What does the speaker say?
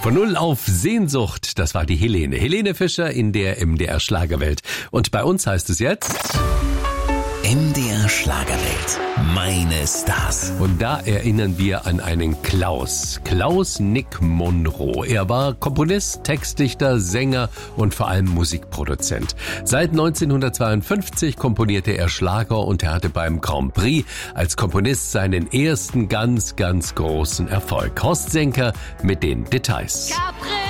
Von Null auf Sehnsucht, das war die Helene. Helene Fischer in der MDR Schlagerwelt. Und bei uns heißt es jetzt... MDR Schlagerwelt. Meine Stars. Und da erinnern wir an einen Klaus Nick Monroe. Er war Komponist, Textdichter, Sänger und vor allem Musikproduzent. Seit 1952 komponierte er Schlager und er hatte beim Grand Prix als Komponist seinen ersten ganz großen Erfolg. Horst Senker mit den Details.